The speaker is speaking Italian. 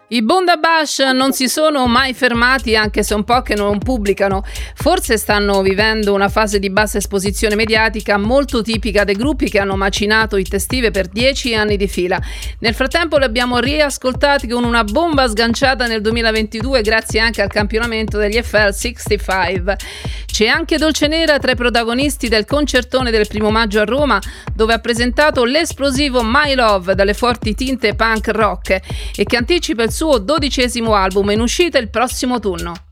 I Bundabash non si sono mai fermati, anche se un po' che non pubblicano. Forse stanno vivendo una fase di bassa esposizione mediatica molto tipica dei gruppi che hanno macinato hit estive per 10 anni di fila. Nel frattempo li abbiamo riascoltati con una bomba sganciata nel 2022 grazie anche al campionamento degli FL 65. C'è anche Dolce Nera tra i protagonisti del concertone del 1 maggio a Roma, dove ha presentato l'esplosivo My Love dalle forti tinte punk rock e che anticipa il suo 12° album in uscita il prossimo autunno.